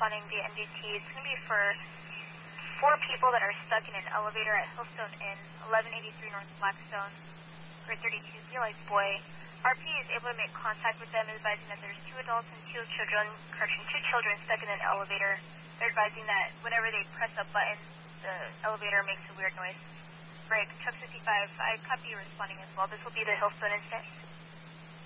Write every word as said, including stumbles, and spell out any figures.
responding via N D T. It's going to be for four people that are stuck in an elevator at Hillstone Inn, eleven eighty-three North Blackstone, for thirty-two, realized boy. R P is able to make contact with them, advising that there's two adults and two children, correction, two children stuck in an elevator. They're advising that whenever they press a button, the elevator makes a weird noise. Break, Truck fifty-five, I copy you responding as well. This will be the Hillstone incident.